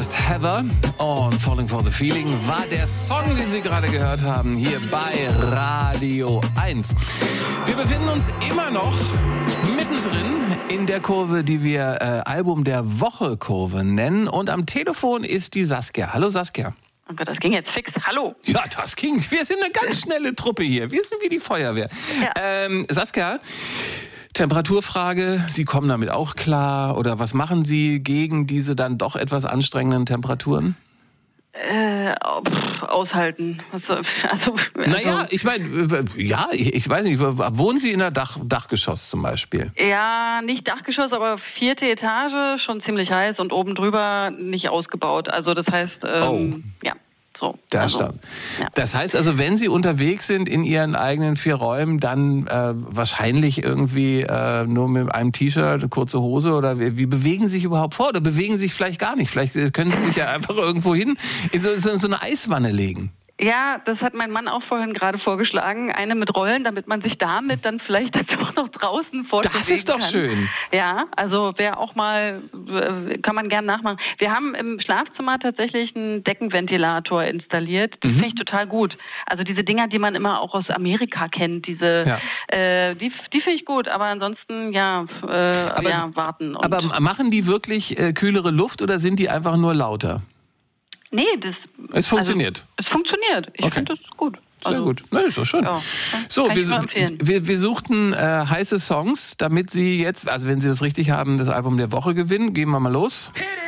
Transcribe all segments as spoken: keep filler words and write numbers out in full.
ist Heather und Falling for the Feeling war der Song, den Sie gerade gehört haben, hier bei Radio eins. Wir befinden uns immer noch mittendrin in der Kurve, die wir äh, Album der Woche Kurve nennen. Und am Telefon ist die Saskia. Hallo Saskia. Oh Gott, das ging jetzt fix. Hallo. Ja, das ging. Wir sind eine ganz schnelle Truppe hier. Wir sind wie die Feuerwehr. Ja. Ähm, Saskia, Temperaturfrage, Sie kommen damit auch klar? Oder was machen Sie gegen diese dann doch etwas anstrengenden Temperaturen? Äh, pff, aushalten. Also, also, naja, ich meine, ja, ich, ich weiß nicht, wohnen Sie in einer Dach, Dachgeschoss zum Beispiel? Ja, nicht Dachgeschoss, aber vierte Etage, schon ziemlich heiß und oben drüber nicht ausgebaut. Also das heißt, ähm, oh. ja. So, das, also, ja. das heißt also, wenn Sie unterwegs sind in Ihren eigenen vier Räumen, dann äh, wahrscheinlich irgendwie äh, nur mit einem T-Shirt, eine kurze Hose oder wie, wie bewegen Sie sich überhaupt vor? Oder bewegen Sie sich vielleicht gar nicht? Vielleicht können Sie sich ja einfach irgendwo hin in so, so, so eine Eiswanne legen. Ja, das hat mein Mann auch vorhin gerade vorgeschlagen. Eine mit Rollen, damit man sich damit dann vielleicht auch noch draußen fortbewegen kann. Das ist doch kann. schön. Ja, also wer auch mal, kann man gern nachmachen. Wir haben im Schlafzimmer tatsächlich einen Deckenventilator installiert. Das mhm. finde ich total gut. Also diese Dinger, die man immer auch aus Amerika kennt, diese, ja. äh, die, die finde ich gut. Aber ansonsten, ja, äh, aber ja warten. Und aber machen die wirklich äh, kühlere Luft oder sind die einfach nur lauter? Nee, das... Es funktioniert? Also, es funktioniert. Ich okay. finde das gut. Sehr also, gut. Na, ist doch schön. Ja, so, wir, wir, wir suchten äh, heiße Songs, damit Sie jetzt, also wenn Sie das richtig haben, das Album der Woche gewinnen. Gehen wir mal los.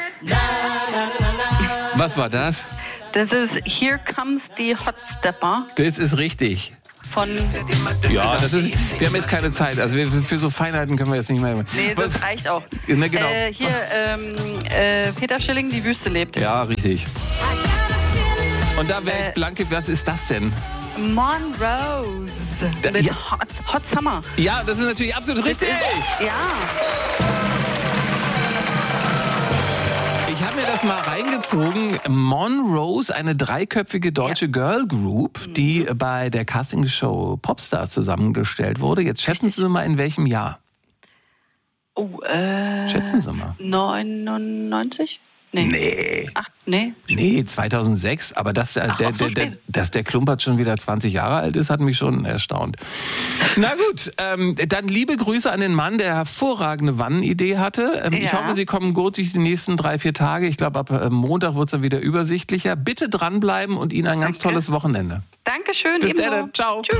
Was war das? Das ist Here Comes the Hot Stepper. Das ist richtig. Von ja, das ist. Wir haben jetzt keine Zeit. Also wir, für so Feinheiten können wir jetzt nicht mehr. Nee, das Was? reicht auch. Ne, genau. Äh, hier ähm, äh, Peter Schilling, Die Wüste lebt. Ja, richtig. Und da wäre ich blanke. Was ist das denn? Monrose. Da, mit ja. Hot, Hot Summer. Ja, das ist natürlich absolut richtig. Ja. Ich habe mir das mal reingezogen. Monrose, eine dreiköpfige deutsche ja. Girl Group, die mhm. bei der Castingshow Popstars zusammengestellt wurde. Jetzt schätzen Sie mal, in welchem Jahr? Oh, äh... Schätzen Sie mal. neunundneunzig? Nee. Nee. Ach, nee. Nee, zweitausendsechs. Aber dass, Ach, der, der, der, dass der Klumpert schon wieder zwanzig Jahre alt ist, hat mich schon erstaunt. Na gut, ähm, dann liebe Grüße an den Mann, der hervorragende Wannenidee hatte. Ähm, ja. Ich hoffe, Sie kommen gut durch die nächsten drei, vier Tage. Ich glaube, ab äh, Montag wird es dann wieder übersichtlicher. Bitte dranbleiben und Ihnen ein ganz Danke. tolles Wochenende. Dankeschön. Bis dann. Ciao. Tschüss.